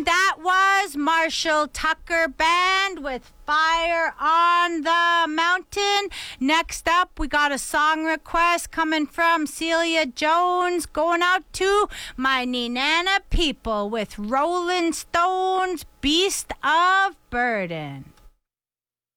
That was Marshall Tucker Band with Fire on the Mountain. Next up, we got a song request coming from Celia Jones, going out to my Nenana people with Rolling Stones' Beast of Burden.